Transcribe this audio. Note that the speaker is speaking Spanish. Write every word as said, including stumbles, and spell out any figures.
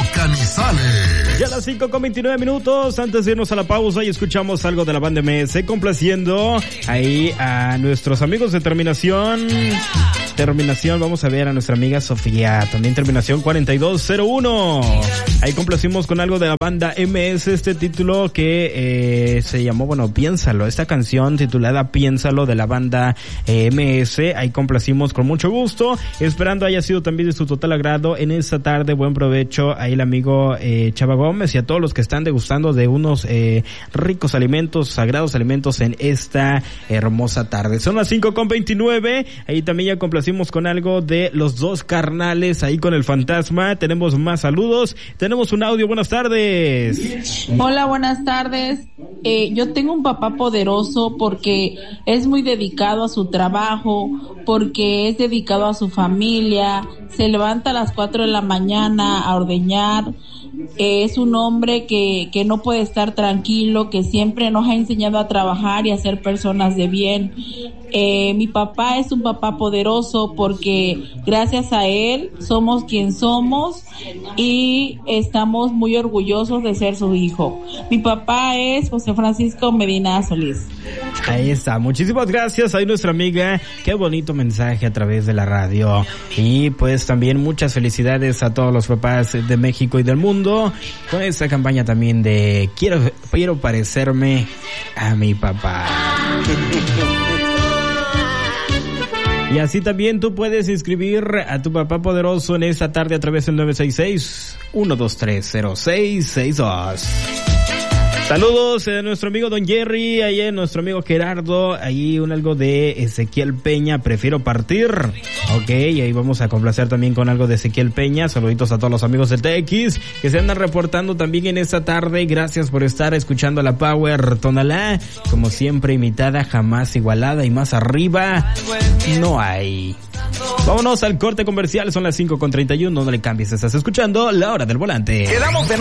Canizales. Ya a las cinco con veintinueve minutos, antes de irnos a la pausa y escuchamos algo de la banda M S, complaciendo ahí a nuestros amigos de Terminación. Terminación, vamos a ver a nuestra amiga Sofía, también terminación cuarenta y dos cero uno. Ahí complacimos con algo de la banda M S, este título que eh, se llamó, bueno, Piénsalo, esta canción titulada Piénsalo de la banda eh, M S. Ahí complacimos con mucho gusto, esperando haya sido también de su total agrado en esta tarde. Buen provecho ahí el amigo eh, Chava Gómez y a todos los que están degustando de unos eh, ricos alimentos, sagrados alimentos en esta hermosa tarde. Son las cinco con veintinueve, ahí también ya complacimos con algo de Los Dos Carnales, ahí con el Fantasma. Tenemos más saludos, tenemos un audio. Buenas tardes. Hola, buenas tardes. Eh, yo tengo un papá poderoso porque es muy dedicado a su trabajo, porque es dedicado a su familia, se levanta a las cuatro de la mañana a ordeñar. Eh, es un hombre que, que no puede estar tranquilo, que siempre nos ha enseñado a trabajar y a ser personas de bien. Eh, mi papá es un papá poderoso porque gracias a él somos quien somos y estamos muy orgullosos de ser su hijo. Mi papá es José Francisco Medina Solís. Ahí está, muchísimas gracias. Ahí nuestra amiga, qué bonito mensaje a través de la radio. Y pues también muchas felicidades a todos los papás de México y del mundo con esta campaña también de quiero, quiero parecerme a mi papá. Y así también tú puedes inscribir a tu papá poderoso en esta tarde a través del nueve seis seis, uno dos tres, cero seis seis dos. Saludos a nuestro amigo Don Jerry, ahí a nuestro amigo Gerardo, ahí un algo de Ezequiel Peña, prefiero partir. Ok, ahí vamos a complacer también con algo de Ezequiel Peña. Saluditos a todos los amigos del T X que se andan reportando también en esta tarde. Gracias por estar escuchando la Power Tonalá, como siempre imitada, jamás igualada y más arriba no hay. Vámonos al corte comercial, son las cinco con treinta y uno, no le cambies, estás escuchando La Hora del Volante. Quedamos de